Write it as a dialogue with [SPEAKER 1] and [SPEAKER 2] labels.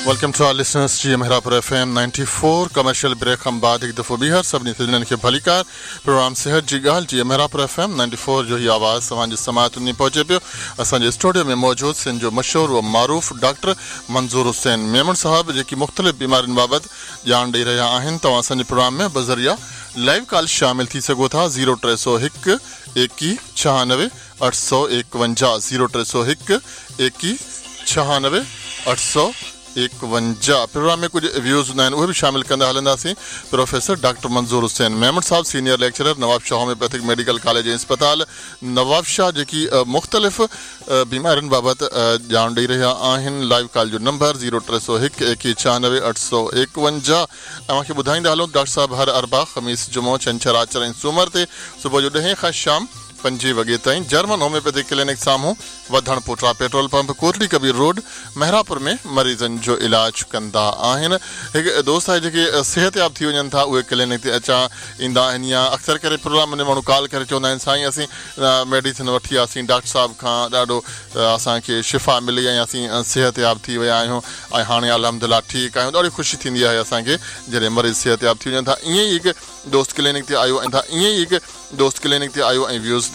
[SPEAKER 1] Welcome to our listeners. Ji Mehrabpur FM 94 commercial brake हम बाद एक दफ़ो ॿीहर सभिनी सिलनि खे भलीकार प्रोग्राम सेहत जी ॻाल्हि जी मेहरापुर FM 94 जो ही आवाज़ तव्हांजे समात में पहुचे पियो असांजे स्टूडियो में मौजूद सिंध जो मशहूर व मारूफ़ डॉक्टर मंज़ूर हुसैन मेमन साहब जेकी मुख़्तलिफ़ बीमारियुनि बाबति ॼाण ॾेई रहिया आहिनि तव्हां असांजे प्रोग्राम में बज़रिया लाइव कॉल शामिल थी सघो था 0301 21 96 851 0301 21 96 851 प्रोग्राम में कुछ व्यूज़ हूंदा आहिनि उहे बि शामिल कंदा हलंदासीं प्रोफेसर डॉक्टर मंज़ूर हुसैन मेमन साहब senior lecturer Nawab Shah homeopathic medical college ऐं अस्पताल नवाब शाह जेकी मुख़्तलिफ़ बीमारियुनि बाबति ॼाण ॾेई रहिया आहिनि लाइव कॉल जो नंबर 0301 21 96 851 तव्हांखे ॿुधाईंदा हलूं डॉक्टर साहब हर अरबा ख़मीस जुमो छंछरु आचर ऐं सूमर ते सुबुह जो 10 खां शाम 5 वॻे ताईं जर्मन होम्योपैथिक क्लिनिक साम्हूं वधण पोटरा petrol pump Kotli Kabir road Mehrabpur में मरीज़नि जो इलाज कंदा आहिनि हिकु दोस्त आहे जेके सिहतयाब थी वञनि था उहे क्लिनिक ते अचां ईंदा आहिनि या अक्सर करे प्रोग्राम में माण्हू कॉल करे चवंदा आहिनि साईं असीं मेडिसिन वठी वियासीं डॉक्टर साहब खां ॾाढो असांखे शिफ़ा मिली ऐं असीं सिहतयाब थी विया आहियूं ऐं हाणे अल्हम्दुलिल्लाह ठीकु आहियूं ॾाढी ख़ुशी थींदी आहे असांखे जॾहिं मरीज़ सिहतयाब थी वञनि था ईअं ई हिकु दोस्त क्लिनिक ते आयो ऐं ईअं ई हिकु दोस्त क्लिनिक ते आयो ऐं व्यूज़